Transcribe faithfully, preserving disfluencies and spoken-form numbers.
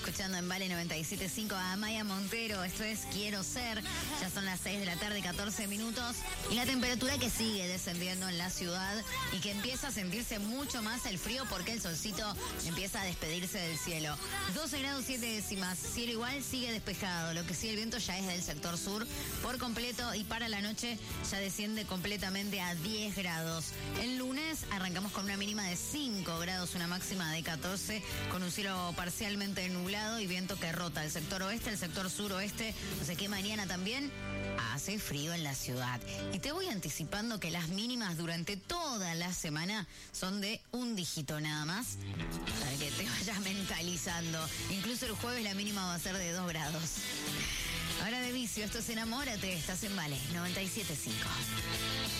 escuchando en Vale noventa y siete punto cinco a Amaya Montero. Esto es Quiero Ser. Ya son las seis de la tarde, catorce minutos. Y la temperatura que sigue descendiendo en la ciudad y que empieza a sentirse mucho más el frío porque el solcito empieza a despedirse del cielo. doce grados siete décimas. Cielo igual sigue despejado. Lo que sí, el viento ya es del sector sur por completo y para la noche ya desciende completamente a diez grados. El lunes arrancamos con una mínima de cinco grados, una máxima de catorce, con un cielo parcialmente nublado y viento que rota el sector oeste, el sector suroeste. O sea que mañana también hace frío en la ciudad. Y te voy anticipando que las mínimas durante toda la semana son de un dígito nada más, para que te vayas mentalizando. Incluso el jueves la mínima va a ser de dos grados. Ahora de vicio, esto es Enamórate, estás en Vale noventa y siete punto cinco.